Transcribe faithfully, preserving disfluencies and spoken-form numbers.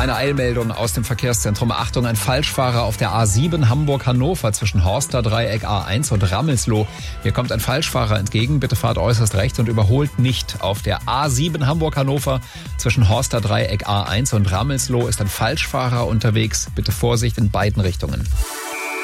Eine Eilmeldung aus dem Verkehrszentrum. Achtung, ein Falschfahrer auf der A sieben Hamburg-Hannover zwischen Horster Dreieck A eins und Rammelsloh. Hier kommt ein Falschfahrer entgegen. Bitte fahrt äußerst rechts und überholt nicht. Auf der A sieben Hamburg-Hannover zwischen Horster Dreieck A eins und Rammelsloh ist ein Falschfahrer unterwegs. Bitte Vorsicht in beiden Richtungen.